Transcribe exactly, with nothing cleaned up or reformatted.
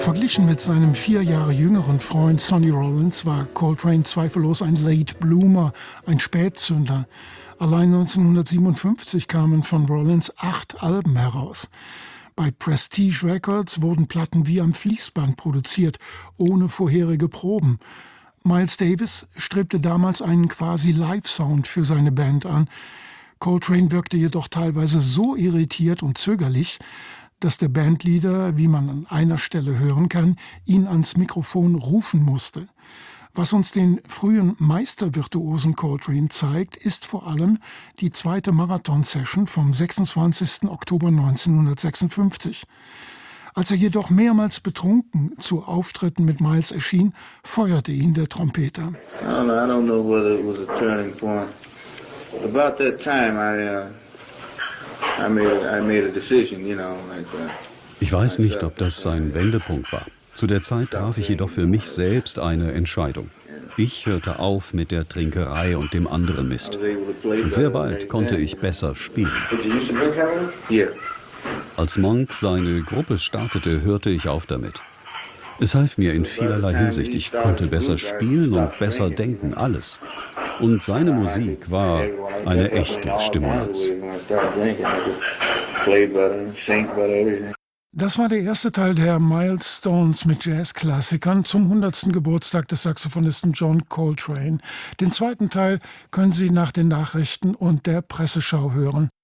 Verglichen mit seinem vier Jahre jüngeren Freund Sonny Rollins war Coltrane zweifellos ein Late Bloomer, ein Spätzünder. Allein neunzehnhundertsiebenundfünfzig kamen von Rollins acht Alben heraus. Bei Prestige Records wurden Platten wie am Fließband produziert, ohne vorherige Proben. Miles Davis strebte damals einen quasi Live-Sound für seine Band an. Coltrane wirkte jedoch teilweise so irritiert und zögerlich, dass der Bandleader, wie man an einer Stelle hören kann, ihn ans Mikrofon rufen musste. Was uns den frühen Meistervirtuosen Coltrane zeigt, ist vor allem die zweite Marathon-Session vom sechsundzwanzigsten Oktober neunzehnhundertsechsundfünfzig. Als er jedoch mehrmals betrunken zu Auftritten mit Miles erschien, feuerte ihn der Trompeter. I don't know, I don't know whether it was a turning point. About that time I, uh, I made, I made a decision, you know, like, uh, Ich weiß nicht, ob das ein Wendepunkt war. Zu der Zeit traf ich jedoch für mich selbst eine Entscheidung. Ich hörte auf mit der Trinkerei und dem anderen Mist. Und sehr bald konnte ich besser spielen. Als Monk seine Gruppe startete, hörte ich auf damit. Es half mir in vielerlei Hinsicht. Ich konnte besser spielen und besser denken, alles. Und seine Musik war eine echte Stimulanz. Das war der erste Teil der Milestones mit Jazzklassikern zum hundertsten Geburtstag des Saxophonisten John Coltrane. Den zweiten Teil können Sie nach den Nachrichten und der Presseschau hören.